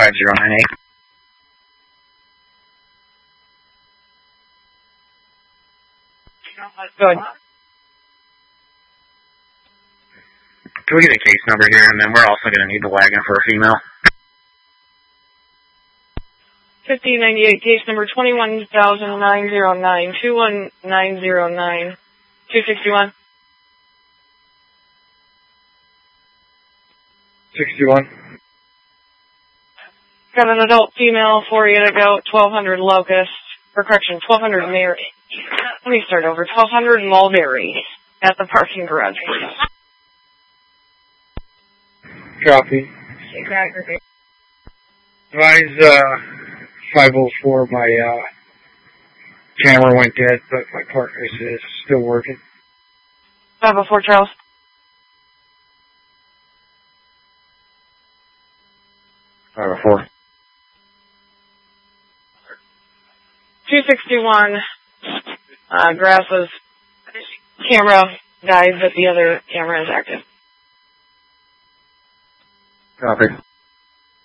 5098. Good. Can we get a case number here, and then we're also going to need the wagon for a female. 5098, case number 21,909, 21909, 261. 61. Got an adult female for you to go, 1200 Locust, or correction, 1200 Mary. Let me start over, 1200 Mulberry at the parking garage, please. Copy. Advise 504, my camera went dead, but my partner is still working. 504 Charles. Four. 261, Grass's camera died, but the other camera is active. Copy.